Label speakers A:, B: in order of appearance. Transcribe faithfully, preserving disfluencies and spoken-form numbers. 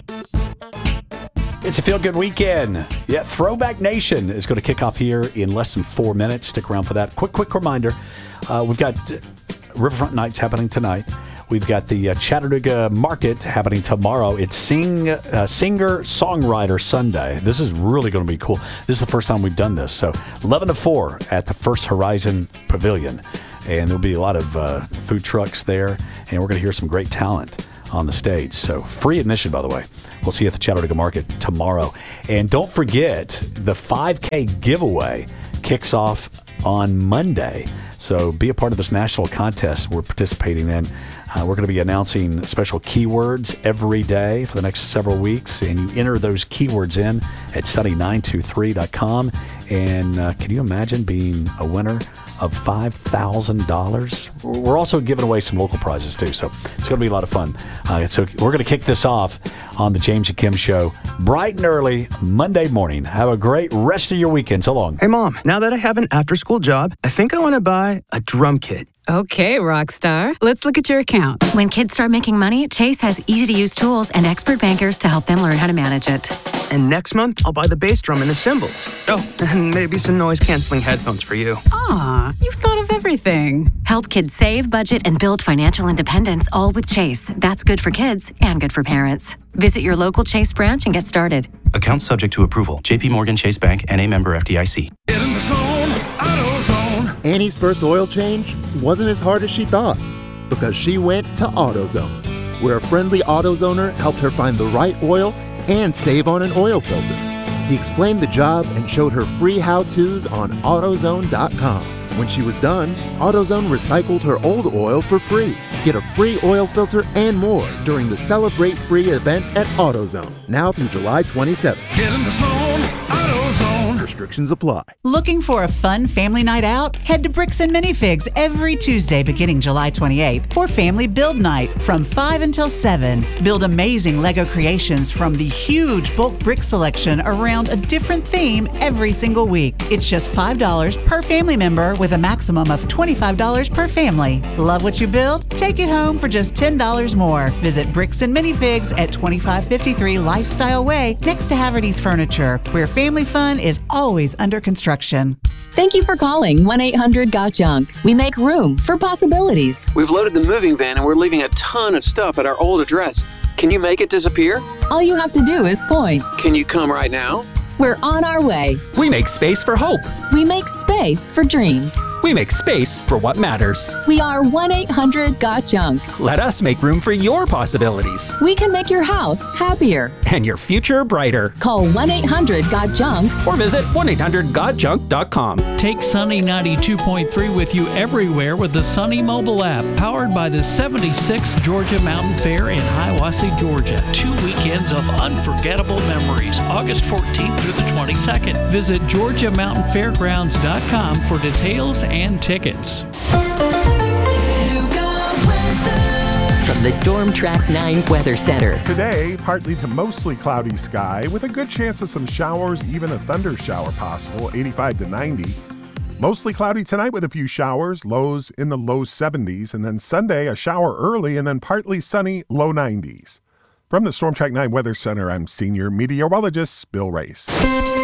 A: It's a feel-good weekend. Yeah, Throwback Nation is going to kick off here in less than four minutes. Stick around for that. Quick, quick reminder. Uh, we've got Riverfront Nights happening tonight. We've got the uh, Chattanooga Market happening tomorrow. It's Sing uh, Singer-Songwriter Sunday. This is really going to be cool. This is the first time we've done this. So eleven to four at the First Horizon Pavilion. And there'll be a lot of uh, food trucks there. And we're going to hear some great talent on the stage. So free admission, by the way. We'll see you at the Chattanooga Market tomorrow. And don't forget, the five K giveaway kicks off on Monday. So be a part of this national contest we're participating in. Uh, we're going to be announcing special keywords every day for the next several weeks. And you enter those keywords in at sunny nine two three dot com. And uh, can you imagine being a winner of five thousand dollars? We're also giving away some local prizes, too. So it's going to be a lot of fun. Uh, so we're going to kick this off on the James and Kim Show bright and early Monday morning. Have a great rest of your weekend. So long.
B: Hey, Mom, now that I have an after-school job, I think I want to buy a drum kit.
C: Okay, Rockstar. Let's look at your account.
D: When kids start making money, Chase has easy-to-use tools and expert bankers to help them learn how to manage it.
B: And next month, I'll buy the bass drum and the cymbals. Oh, and maybe some noise-canceling headphones for you.
C: Aw, you've thought of everything.
D: Help kids save, budget, and build financial independence, all with Chase. That's good for kids and good for parents. Visit your local Chase branch and get started.
E: Account subject to approval. J P Morgan Chase Bank, N A member F D I C.
F: Get in the zone, AutoZone.
G: Annie's first oil change wasn't as hard as she thought because she went to AutoZone, where a friendly AutoZoner helped her find the right oil and save on an oil filter. He explained the job and showed her free how-tos on AutoZone dot com. When she was done, AutoZone recycled her old oil for free. Get a free oil filter and more during the Celebrate Free event at AutoZone, now through July twenty-seventh.
F: Get in the zone, AutoZone.
G: Restrictions apply.
H: Looking for a fun family night out? Head to Bricks and Minifigs every Tuesday beginning July twenty-eighth for Family Build Night from five until seven. Build amazing Lego creations from the huge bulk brick selection around a different theme every single week. It's just five dollars per family member with a maximum of twenty-five dollars per family. Love what you build? Take it home for just ten dollars more. Visit Bricks and Minifigs at twenty-five fifty-three Lifestyle Way next to Haverty's Furniture, where family fun is always under construction.
I: Thank you for calling one eight hundred got junk. We make room for possibilities.
J: We've loaded the moving van and we're leaving a ton of stuff at our old address. Can you make it disappear?
I: All you have to do is point.
J: Can you come right now?
I: We're on our way.
K: We make space for hope.
I: We make space for dreams.
K: We make space for what matters.
I: We are one eight hundred got junk.
K: Let us make room for your possibilities.
I: We can make your house happier.
K: And your future brighter.
I: Call one eight hundred got junk
K: or visit one eight hundred got junk dot com.
L: Take Sunny ninety-two point three with you everywhere with the Sunny mobile app, powered by the seventy-sixth Georgia Mountain Fair in Hiawassee, Georgia. Two weekends of unforgettable memories, August fourteenth through the twenty-second. Visit georgia mountain fairgrounds dot com for details and tickets.
M: From the Storm Track nine Weather Center.
N: Today, partly to mostly cloudy sky with a good chance of some showers, even a thunder shower possible, eighty-five to ninety. Mostly cloudy tonight with a few showers, lows in the low seventies. And then Sunday, a shower early and then partly sunny, low nineties. From the Storm Track nine Weather Center, I'm senior meteorologist Bill Race.